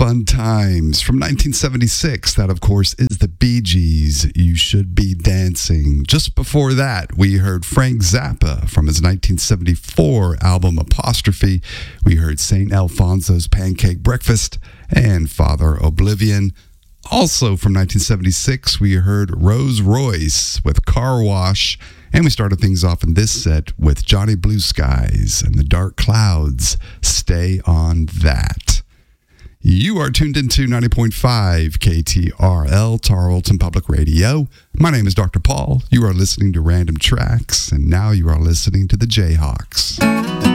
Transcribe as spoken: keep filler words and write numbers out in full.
Fun Times from nineteen seventy-six. That, of course, is the Bee Gees. You Should Be Dancing. Just before that, we heard Frank Zappa from his nineteen seventy-four album Apostrophe. We heard Saint Alfonso's Pancake Breakfast and Father Oblivion. Also from nineteen seventy-six, we heard Rose Royce with Car Wash. And we started things off in this set with Johnny Blue Skies and the Dark Clouds. Stay on that. You are tuned into ninety point five K T R L, Tarleton Public Radio. My name is Doctor Paul. You are listening to Random Tracks, and now you are listening to the Jayhawks.